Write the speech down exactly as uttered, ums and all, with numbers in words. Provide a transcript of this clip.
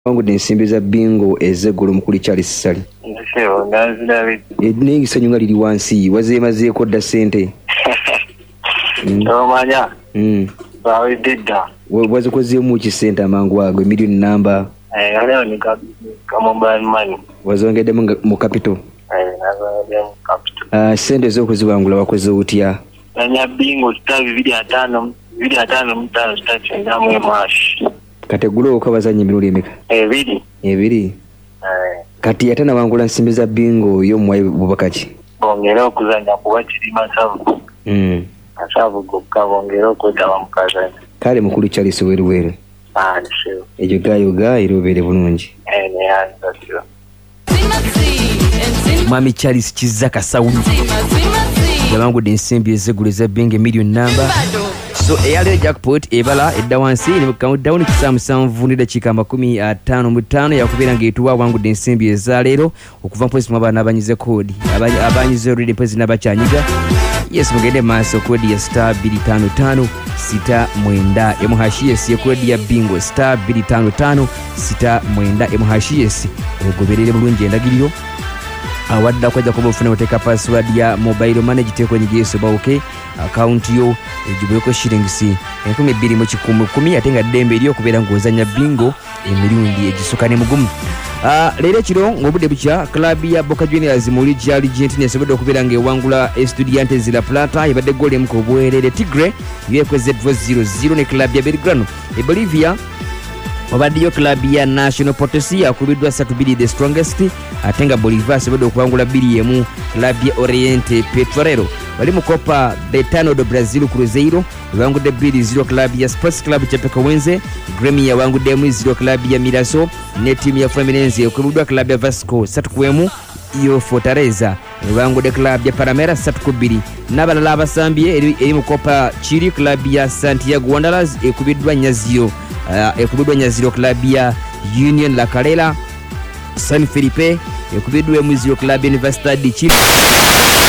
wangu densimbi za bingo ezegolo mukuli Charles Sali. Nsewo nazirabe. Edingi sanyunga lili wansi waze maze ko da sente. Tomanya. Mm. Bawe didda. Waze ko ze mu ki sente amangu ago million number. Eh ale ni ka mobile money. Wazongede mu capital. Eh nazongede mu capital. Ah sente zo kuzibangula bakoze utya. Nanya bingo star bibiri atano bibiri atano mutano star chenda mu mash. Kategulo okabazanye miruli emeka. Ebiri. Ebiri. Eh. Kati atana bangula nsimbi za bingo yo mwaye bubakachi. Bongera okuzanya kuba kirima savu. Mm. Asavu gokka bongera okudaba mukazanya. Kale mukulu Charles weru weru. Ah nsewo. Ejo gayo ga irobere bulungi. Eh ne yanza sio. Mami Charles Kizaka Saudi. Yabangu densimbi ezegulu za bingo million number. So eyale jackpot ebala edda wansi ni countdown kisa musanvu ni dakika makumi atano mutano yakubira ngetuwa wangu densimbi ezalero okuva mpozi mwabana abanyize kodi abanyize read mpozi nabachanyiga. Yes mugende maso kodi ya star two five five sita mwenda emuhashiyes ya kodi ya bingo star two five five sita mwenda emuhashiyes ogoberere bulungi endagiriro awadda kwaja kuba ufuna uteka password ya mobile money giteko nyigeso ba okay account yo ejibweko shillings enkumi bbiri mu kikumi kumi atenga dembe eriyo kubera ngozanya bingo emirundi egisukane mugumu. Ah lero kiro ngobude bucha club ya Boca Juniors muri Argentina yasobodo kubera nge wangula Estudiantes La Plata ibade gole mko bwerere Tigre yekweze zero zero ne club ya Belgrano e Bolivia wabadiyo club ya National Potosí yakubidwa satubili the strongest atenga Bolivar sabodo kwangula bili yemu club ya Oriente Petrolero wali mukopa Betano do Brazil Cruzeiro wangu de bili zero club ya Sports Club Chapecoense Grêmio ya wangu de zero club ya Mirassol ne team ya Fluminense yakubidwa club ya Vasco satukwemu iyo Fortaleza wangu de club ya Palmeiras satukubiri nabalala abasambye eri, eri mukopa Chiri club ya Santiago Wanderers ekubidwa Nyazio uh, ekubidwa Nyazio club ya Union La Calera San Felipe ekubidwa Muzio club Universidad de Chile.